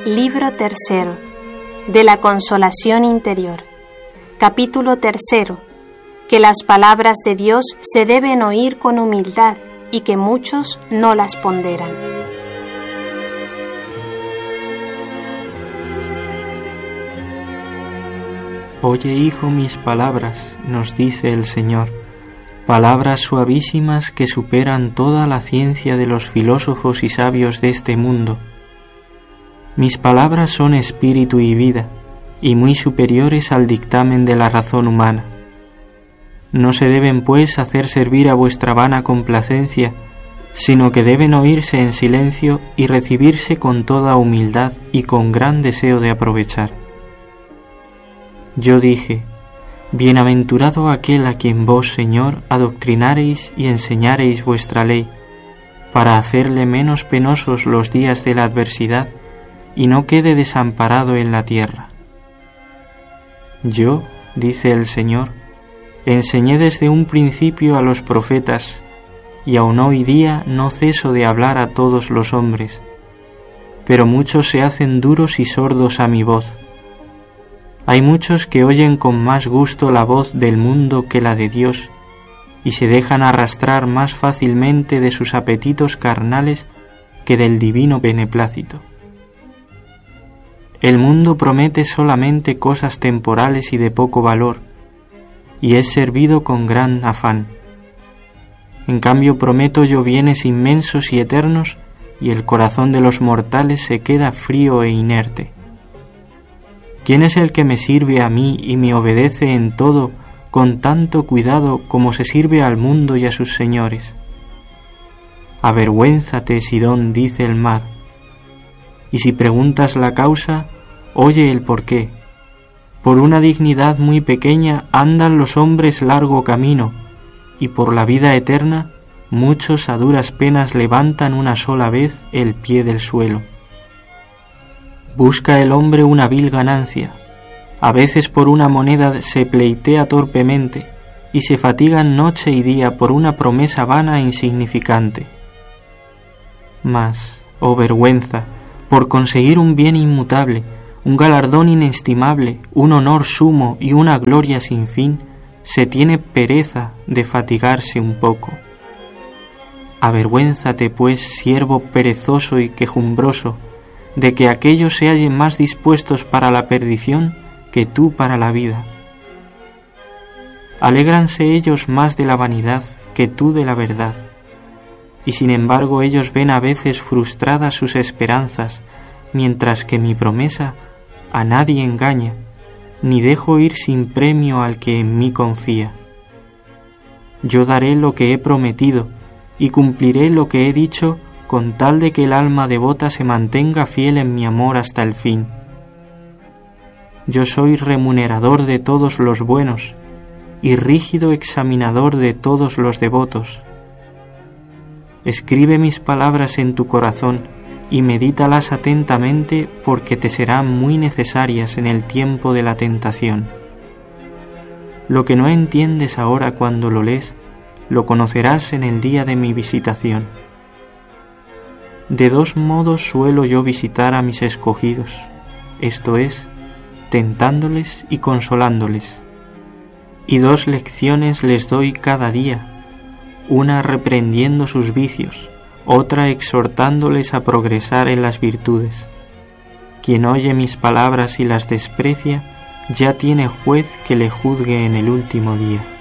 Libro tercero de la Consolación Interior. Capítulo tercero. Que las palabras de Dios se deben oír con humildad y que muchos no las ponderan. Oye, hijo, mis palabras, nos dice el Señor, palabras suavísimas que superan toda la ciencia de los filósofos y sabios de este mundo. Mis palabras son espíritu y vida, y muy superiores al dictamen de la razón humana. No se deben, pues, hacer servir a vuestra vana complacencia, sino que deben oírse en silencio y recibirse con toda humildad y con gran deseo de aprovechar. Yo dije, bienaventurado aquel a quien vos, Señor, adoctrinareis y enseñareis vuestra ley, para hacerle menos penosos los días de la adversidad y no quede desamparado en la tierra. Yo, dice el Señor, enseñé desde un principio a los profetas, y aun hoy día no ceso de hablar a todos los hombres, pero muchos se hacen duros y sordos a mi voz. Hay muchos que oyen con más gusto la voz del mundo que la de Dios, y se dejan arrastrar más fácilmente de sus apetitos carnales que del divino beneplácito. El mundo promete solamente cosas temporales y de poco valor, y es servido con gran afán. En cambio prometo yo bienes inmensos y eternos, y el corazón de los mortales se queda frío e inerte. ¿Quién es el que me sirve a mí y me obedece en todo con tanto cuidado como se sirve al mundo y a sus señores? Avergüénzate, Sidón, dice el mar. Y si preguntas la causa, oye el porqué. Por una dignidad muy pequeña andan los hombres largo camino, y por la vida eterna muchos a duras penas levantan una sola vez el pie del suelo. Busca el hombre una vil ganancia, a veces por una moneda se pleitea torpemente, y se fatigan noche y día por una promesa vana e insignificante. Mas, oh vergüenza, por conseguir un bien inmutable, un galardón inestimable, un honor sumo y una gloria sin fin, se tiene pereza de fatigarse un poco. Avergüénzate, pues, siervo perezoso y quejumbroso, de que aquellos se hallen más dispuestos para la perdición que tú para la vida. Alégranse ellos más de la vanidad que tú de la verdad, y sin embargo ellos ven a veces frustradas sus esperanzas, mientras que mi promesa a nadie engaña, ni dejo ir sin premio al que en mí confía. Yo daré lo que he prometido, y cumpliré lo que he dicho, con tal de que el alma devota se mantenga fiel en mi amor hasta el fin. Yo soy remunerador de todos los buenos, y rígido examinador de todos los devotos. Escribe mis palabras en tu corazón, y medítalas atentamente porque te serán muy necesarias en el tiempo de la tentación. Lo que no entiendes ahora cuando lo lees, lo conocerás en el día de mi visitación. De dos modos suelo yo visitar a mis escogidos, esto es, tentándoles y consolándoles. Y dos lecciones les doy cada día, una reprendiendo sus vicios, otra exhortándoles a progresar en las virtudes. Quien oye mis palabras y las desprecia, ya tiene juez que le juzgue en el último día.